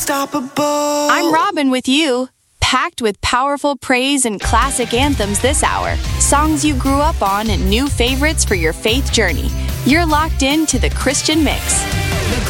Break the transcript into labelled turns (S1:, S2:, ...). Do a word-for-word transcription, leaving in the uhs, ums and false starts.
S1: unstoppable.
S2: I'm Robin with you, packed with powerful praise and classic anthems this hour. Songs you grew up on and new favorites for your faith journey. You're locked in to the Christian Mix.